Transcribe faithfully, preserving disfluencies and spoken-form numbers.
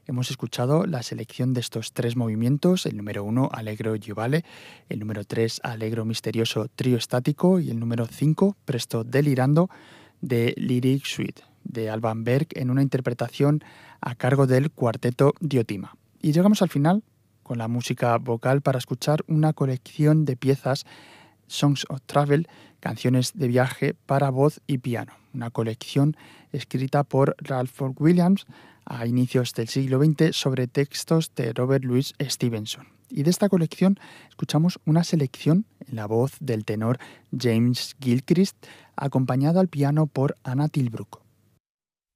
Hemos escuchado la selección de estos tres movimientos, el número uno, Allegro Giovale, el número tres, Allegro Misterioso Trío Estático y el número cinco, Presto Delirando, de Lyric Suite, de Alban Berg, en una interpretación a cargo del Cuarteto Diotima. Y llegamos al final con la música vocal para escuchar una colección de piezas, Songs of Travel, canciones de viaje para voz y piano, una colección escrita por Ralph Vaughan Williams a inicios del siglo veinte sobre textos de Robert Louis Stevenson. Y de esta colección escuchamos una selección en la voz del tenor James Gilchrist, acompañado al piano por Anna Tilbrook.